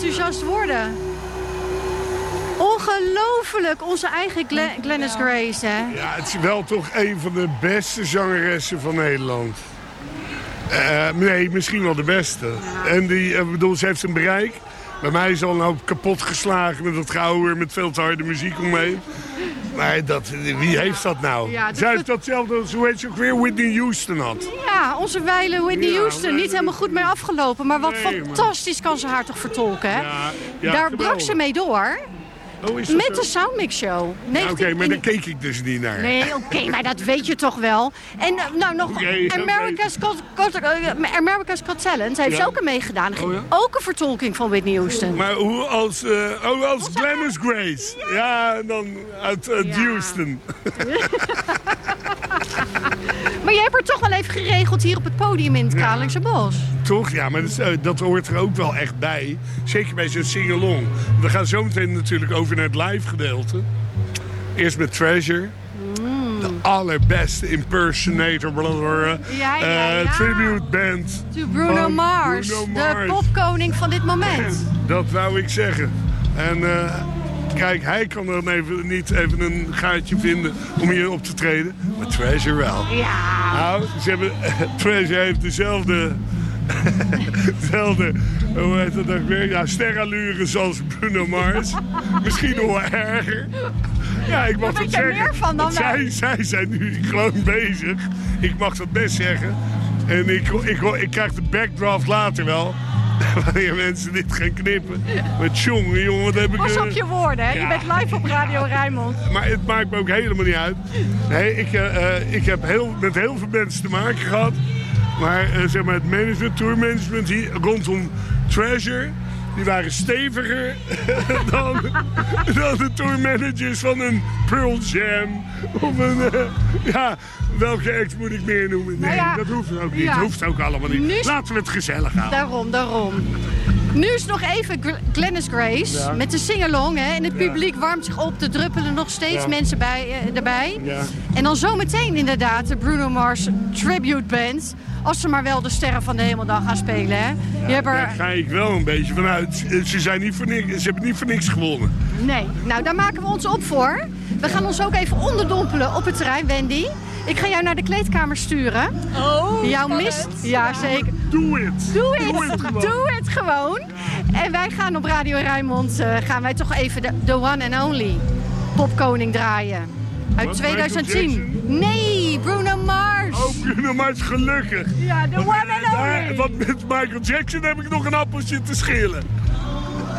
enthousiast worden. Ongelooflijk, onze eigen Glennis Grace, hè? Ja, het is wel toch een van de beste zangeressen van Nederland. Nee, misschien wel de beste. Ja. En ze heeft een bereik. Bij mij is al een hoop kapot geslagen met dat gehouden, met veel te harde muziek omheen. Maar wie heeft dat nou? Ja, zij heeft datzelfde als, hoe heet je ook weer, Whitney Houston had. Ja, onze wijle Whitney Houston. Niet helemaal goed mee afgelopen. Maar wat fantastisch kan ze haar toch vertolken, hè? Daar brak ze mee door. Oh, is met de Soundmix Show. Oké, maar daar keek ik dus niet naar. Nee, oké, maar dat weet je toch wel. En America's Got Talent heeft ze ook aan meegedaan. Oh, ja? Ook een vertolking van Whitney Houston. Maar hoe als Glennis Grace. Ja, en dan uit Houston. Maar jij hebt er toch wel even geregeld hier op het podium in het Kralingse Bos. Toch? Ja, maar dat hoort er ook wel echt bij. Zeker bij zo'n sing-along. We gaan zo meteen natuurlijk over naar het live gedeelte. Eerst met Treasure. De allerbeste impersonator. Tribute band. To Bruno Mars. De popkoning van dit moment. Dat wou ik zeggen. En kijk, hij kan dan niet even een gaatje vinden om hier op te treden. Maar Treasure wel. Ja. Nou, Treasure heeft dezelfde hoe heet dat ook weer? Ja, sterallure zoals Bruno Mars. Misschien nog wel erger. Ja, ik mag dat zeggen. Meer van dan zij zijn nu gewoon bezig. Ik mag dat best zeggen. En ik krijg de backdraft later wel. Wanneer mensen dit gaan knippen. Maar jongen, wat heb ik... Pas op je woorden, hè? Ja. Je bent live op Radio Rijnmond. Maar het maakt me ook helemaal niet uit. Nee, ik heb met heel veel mensen te maken gehad. Maar zeg maar het tourmanagement hier rondom Treasure, die waren steviger dan de tourmanagers van een Pearl Jam. Of een, welke act moet ik meer noemen? Nee, dat hoeft ook niet. Dat hoeft ook allemaal niet. Laten we het gezellig houden. Daarom. Nu is nog even Glennis Grace met de sing-along. En het publiek warmt zich op. Er druppelen nog steeds mensen erbij. Ja. En dan zometeen inderdaad de Bruno Mars Tribute Band. Als ze maar wel de Sterren van de Hemel dan gaan spelen. Hè? Daar ga ik wel een beetje vanuit. Ze hebben niet voor niks gewonnen. Nee, nou daar maken we ons op voor. We gaan ons ook even onderdompelen op het terrein, Wendy. Ik ga jou naar de kleedkamer sturen. Oh, jouw mist. Ja, zeker. Doe het gewoon. En wij gaan op Radio Rijnmond gaan wij toch even de one and only popkoning draaien. Uit 2010. Nee, Bruno Mars. Oh, Bruno Mars, gelukkig. Ja, de one and only. Want met Michael Jackson heb ik nog een appeltje te schillen.